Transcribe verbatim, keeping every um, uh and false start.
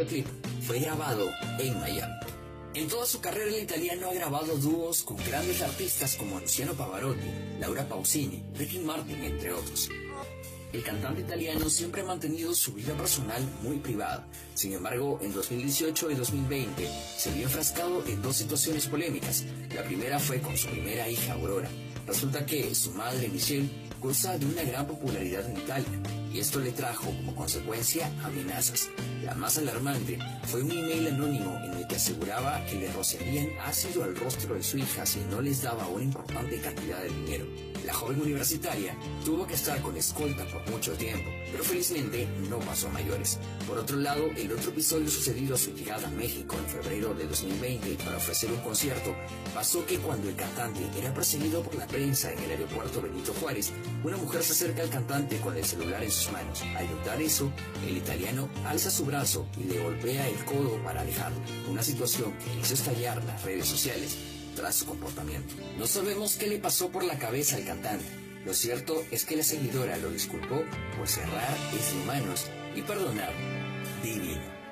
videoclip fue grabado en Miami. En toda su carrera el italiano ha grabado dúos con grandes artistas como Luciano Pavarotti, Laura Pausini, Ricky Martin, entre otros. El cantante italiano siempre ha mantenido su vida personal muy privada. Sin embargo, en dos mil dieciocho y dos mil veinte se vio enfrascado en dos situaciones polémicas. La primera fue con su primera hija, Aurora. Resulta que su madre, Michelle, goza de una gran popularidad en Italia, y esto le trajo como consecuencia amenazas. La más alarmante fue un email anónimo en el que aseguraba que le rociarían ácido al rostro de su hija si no les daba una importante cantidad de dinero. La joven universitaria tuvo que estar con escolta por mucho tiempo, pero felizmente no pasó a mayores. Por otro lado, el otro episodio sucedido a su llegada a México en febrero de dos mil veinte para ofrecer un concierto, pasó que cuando el cantante era perseguido por la prensa en el aeropuerto Benito Juárez, una mujer se acerca al cantante con el celular en sus manos. Al notar eso, el italiano alza su brazo y le golpea el codo para alejarlo, una situación que hizo estallar las redes sociales tras su comportamiento. No sabemos qué le pasó por la cabeza al cantante. Lo cierto es que la seguidora lo disculpó, pues errar es de humanos y perdonar divino.